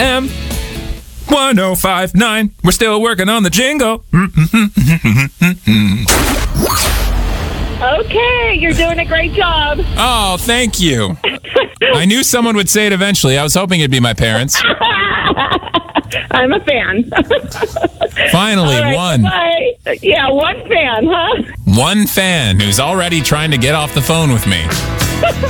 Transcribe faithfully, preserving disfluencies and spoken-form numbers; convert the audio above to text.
M one oh five point nine. We're still working on the jingle. Okay, you're doing a great job. Oh, thank you. I knew someone would say it eventually. I was hoping it'd be my parents. I'm a fan. Finally, All right, one. bye. Yeah, one fan, huh? One fan who's already trying to get off the phone with me.